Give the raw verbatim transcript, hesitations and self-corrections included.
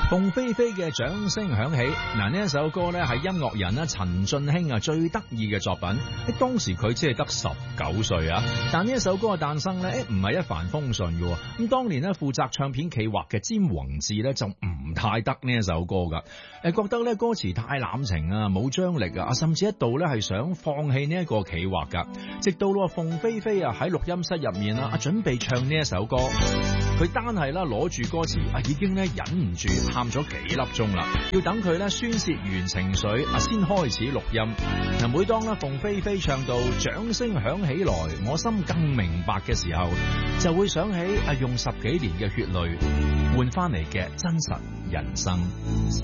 鳳飛飛嘅掌聲響起，嗱呢一首歌咧係音樂人咧陳進興啊最得意嘅作品。喺當時佢只係得十九歲啊，但呢一首歌嘅誕生咧，誒唔係一帆風順嘅。咁當年咧負責唱片企劃嘅詹宏志咧就唔太得呢一首歌噶，誒覺得咧歌詞太濫情啊，冇張力啊，甚至一度咧係想放棄呢一個企劃噶。直到咯鳳飛飛啊喺錄音室入面啦，啊準備唱呢一首歌，佢單係啦攞住歌詞啊已經咧忍唔住喊咗幾粒鐘啦，要等佢咧宣泄完情緒啊先開始錄音。嗱，每當咧鳳飛飛唱到掌聲響起來，我心更明白嘅時候，就會想起啊用十幾年嘅血淚換翻嚟嘅真實人生。